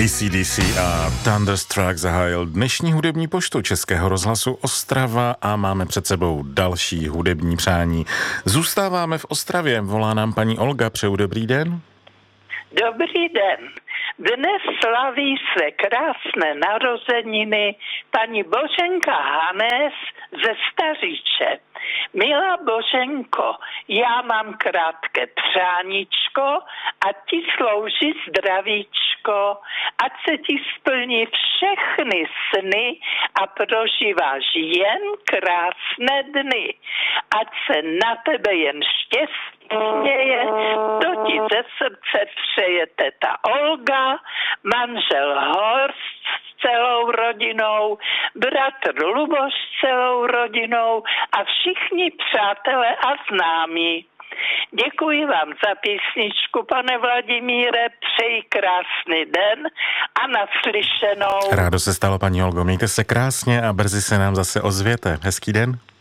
AC/DC a Thunderstruck zahájil dnešní hudební poštu Českého rozhlasu Ostrava a máme před sebou další hudební přání. Zůstáváme v Ostravě, volá nám paní Olga, přeju dobrý den. Dobrý den. Dnes slaví své krásné narozeniny paní Boženka Hanes ze Staříče. Milá Boženko, já mám krátké přáníčko a ti slouží zdravíčko, ať se ti splní všechny sny a prožíváš jen krásné dny. Ať se na tebe jen štěstí směje, to ti ze srdce přeje teta Olga, manžel Horst s celou rodinou, bratr Luboš s celou rodinou a všichni přátelé a známí. Děkuji vám za písničku, pane Vladimíre, přeji krásný den a naslyšenou. Rádo se stalo, paní Olgo, mějte se krásně a brzy se nám zase ozvěte. Hezký den.